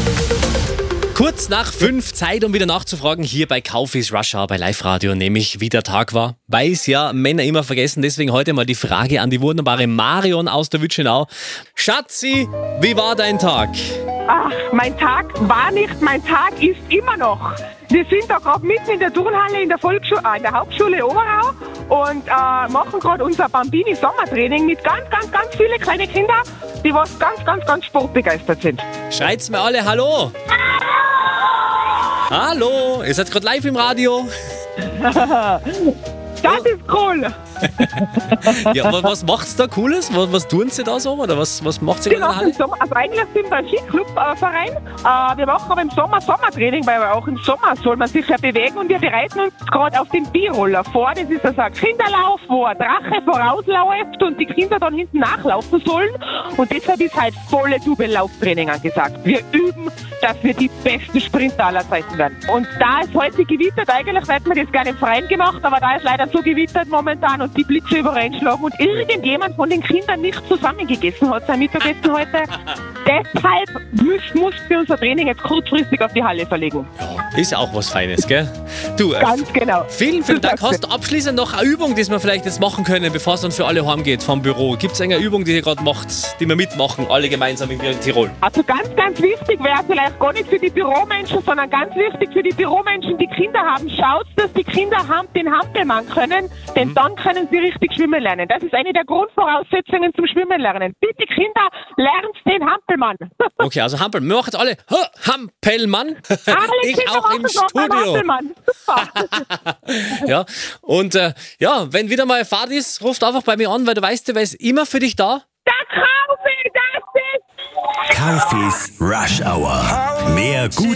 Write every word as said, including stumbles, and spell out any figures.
Kurz nach fünf, Zeit, um wieder nachzufragen, hier bei Kaufis Rush Hour bei Live Radio, nämlich wie der Tag war. Weiß ja, Männer immer vergessen, deswegen heute mal die Frage an die wunderbare Marion aus der Witschenau. Schatzi, wie war dein Tag? Ach, mein Tag war nicht, mein Tag ist immer noch. Wir sind da gerade mitten in der Turnhalle in der Volksschule, äh, in der Hauptschule Oberau und äh, machen gerade unser Bambini-Sommertraining mit ganz, ganz, ganz vielen kleinen Kindern, die was ganz, ganz, ganz sportbegeistert sind. Schreit's mir alle Hallo! Hallo, ihr seid gerade live im Radio. Das ist cool. Ja, wa- was macht's da Cooles? Was, was tun sie da so? Oder was, was macht sie Wir da in der machen Halle? im Sommer, also eigentlich sind wir ein Skiclub-Verein. Äh, wir machen aber im Sommer Sommertraining, weil auch im Sommer soll man sich ja bewegen und wir bereiten uns gerade auf den Biroller vor. Das ist also ein Kinderlauf, wo ein Drache vorausläuft und die Kinder dann hinten nachlaufen sollen. Und deshalb ist halt volle Double-Lauftraining angesagt. Wir üben, dass wir die besten Sprinter aller Zeiten werden. Und da ist heute gewittert, eigentlich hätten wir das gerne im Freien gemacht, aber da ist leider so gewittert momentan und die Blitze überall einschlagen und irgendjemand von den Kindern nicht zusammengegessen hat sein Mittagessen heute. Deshalb müssen muss wir unser Training jetzt kurzfristig auf die Halle verlegen. Ist ja auch was Feines, gell? Du, äh, Ganz genau. vielen, vielen Dank. Hast du abschließend noch eine Übung, die wir vielleicht jetzt machen können, bevor es dann für alle heimgeht vom Büro? Gibt es eine Übung, die ihr gerade macht, die wir mitmachen, alle gemeinsam in Tirol? Also ganz, ganz wichtig wäre vielleicht gar nicht für die Büromenschen, sondern ganz wichtig für die Büromenschen, die Kinder haben. Schaut, dass die Kinder ham- den Hampelmann können, denn mhm. dann können sie richtig schwimmen lernen. Das ist eine der Grundvoraussetzungen zum Schwimmen lernen. Bitte Kinder, lernt den Hampelmann. Okay, also Hampel, wir machen jetzt alle Ha- Hampelmann. Alle Ich Kinder auch im machen so beim Studio. Hampelmann. Super. Ja, und äh, ja, wenn wieder mal Fahrt ist, ruft einfach bei mir an, weil du weißt, wer ist immer für dich da. Der Kaufi, das ist... Kaufis Rush Hour. Mehr gut